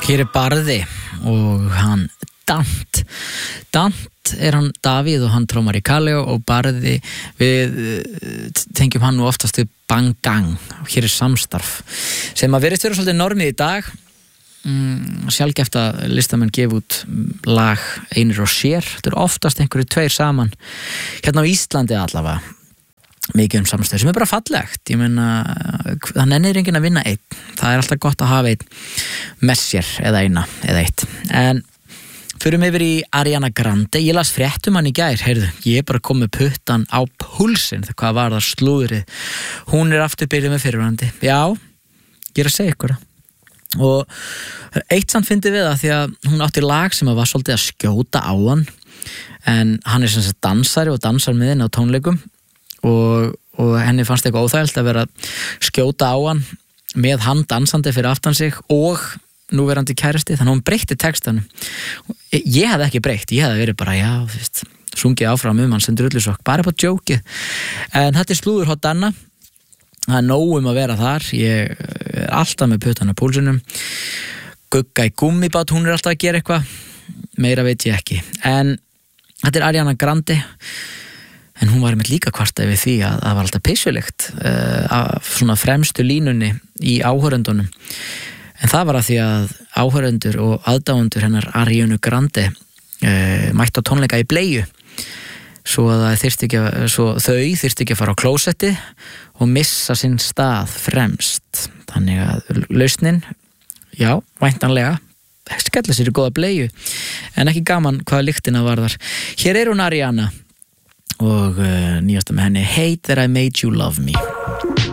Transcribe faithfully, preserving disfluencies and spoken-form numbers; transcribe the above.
Hér er Barði og hann Dant. Dant er hann Davíð og hann trómar í Kaleo og Barði, við tengjum hann nú oftast við Bang Gang. Hér er samstarf sem að verið störu svolítið normið í dag. Mm, sjálfgeft að listamenn gefa út lag einir og sér. Þetta er oftast einhverju tveir saman. Hérna á Íslandi allavega. Mikið um samstöð sem er bara fallegt. Ég meina, það nennir enginn að vinna einn. Það er alltaf gott að hafa einn með sér eða eina eða eitt. En förum yfir í Ariana Grande. Ég las fréttum hann í gær, heyrðu, ég er bara komið puttan á púlsinn, það hvað var það slúðrið. Hún er aftur byrjuð með fyrirvænandi. Já, ég er að segja ykkur það. Og eitt samt fyndi við það því að hún átti lag sem var svolítið að skjóta á hann, en hann er sem sagt dansari og dansar með henni á tónleikum og, og henni fannst eitthvað óþægilt að vera að skjóta á hann með hann dansandi fyrir aftan sig og núverandi kærasti, þannig að hún breytti textanum. Ég hefði ekki breytt, ég hefði verið bara, já, þú veist, sungið áfram um hann sem drullusokk, bara på djókið. En þetta er slúður hot Anna, það er nóg um að vera þar, ég er alltaf með puttan á púlsinum. Gugga í gummibát, hún er alltaf að gera eitthvað, meira veit ég ekki. En þetta er Ariana Grande, en hún var með líka kvartaði við því að það var alltaf pissulegt uh, af svona fremstu línunni í áhöröndunum. En það var að því að áhöröndur og aðdáendur hennar Ariana Grande uh, mættu á tónleika í bleiu svo að það þyrfti ekki að, svo þau þyrfti ekki að fara á klósetti og missa sinn stað fremst. Þannig að lausnin, já, væntanlega, skella sér í góða bleiu, en ekki gaman hvaða lyktina varðar. Hér er hún Ariana og uh, nýjasta með henni Hate That I Made You Love Me.